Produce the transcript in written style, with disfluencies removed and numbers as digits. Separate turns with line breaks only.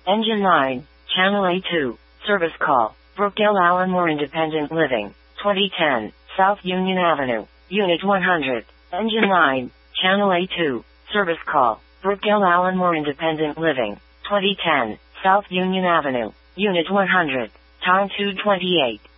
Engine 9, Channel A2, Service Call, Brookdale Allenmore Independent Living, 2010, South Union Avenue, Unit 100. Engine 9, Channel A2, Service Call, Brookdale Allenmore Independent Living, 2010, South Union Avenue, Unit 100. Time 2:28.